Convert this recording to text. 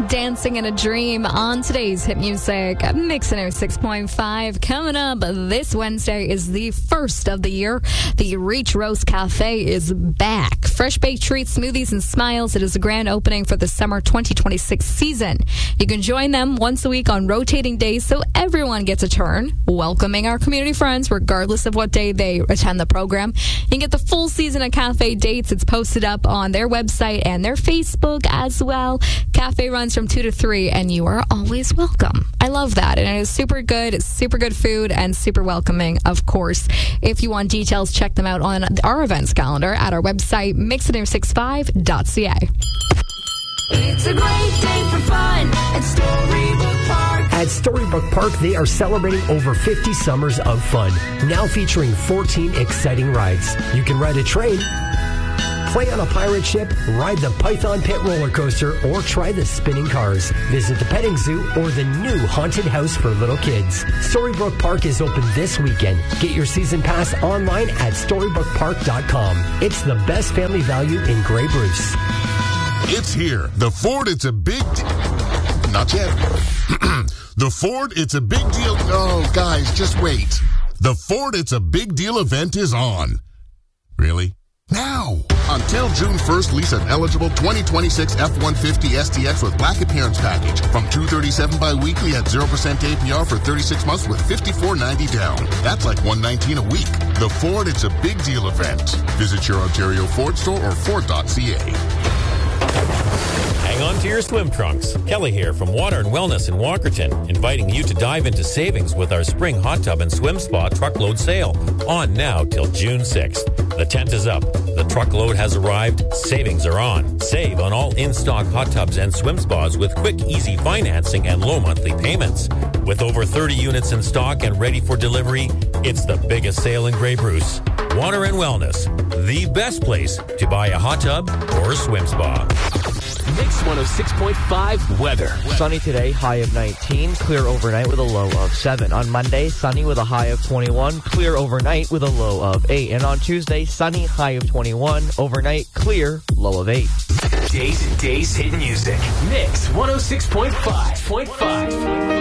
Dancing in a Dream on today's Hit Music Mix 106.5. Coming up this Wednesday is the first of the year. The Reach Roast Cafe is back. Fresh baked treats, smoothies, and smiles. It is a grand opening for the summer 2026 season. You can join them once a week on rotating days so everyone gets a turn, welcoming our community friends regardless of what day they attend the program. You can get the full season of cafe dates. It's posted up on their website and their Facebook as well. Cafe runs from 2 to 3, and you are always welcome. I love that, and it is super good. It's super good food and super welcoming, of course. If you want details, check them out on our events calendar at our website, mix1065.ca. It's a great day for fun at Storybook Park. At Storybook Park, they are celebrating over 50 summers of fun, now featuring 14 exciting rides. You can ride a train, play on a pirate ship, ride the Python Pit roller coaster, or try the spinning cars. Visit the petting zoo or the new haunted house for little kids. Storybook Park is open this weekend. Get your season pass online at StorybookPark.com. It's the best family value in Grey Bruce. It's here. The Ford, it's a big... Not yet. The Ford, it's a big deal... Oh, guys, just wait. The Ford, it's a big deal event is on. Really? Now! Until June 1st, lease an eligible 2026 F-150 STX with black appearance package from $237 bi-weekly at 0% APR for 36 months with $54.90 down. That's like $119 a week. The Ford, it's a big deal event. Visit your Ontario Ford store or Ford.ca. Hang on to your swim trunks. Kelly here from Water and Wellness in Walkerton, inviting you to dive into savings with our spring hot tub and swim spa truckload sale. On now till June 6th. The tent is up. The truckload has arrived. Savings are on. Save on all in-stock hot tubs and swim spas with quick, easy financing and low monthly payments. With over 30 units in stock and ready for delivery, it's the biggest sale in Grey Bruce. Water and Wellness, the best place to buy a hot tub or a swim spa. Mix 106.5 weather. Sunny today, high of 19, clear overnight with a low of 7. On Monday, sunny with a high of 21, clear overnight with a low of 8. And on Tuesday, sunny, high of 21, overnight, clear, low of 8. Days and Days Hit Music. Mix 106.5.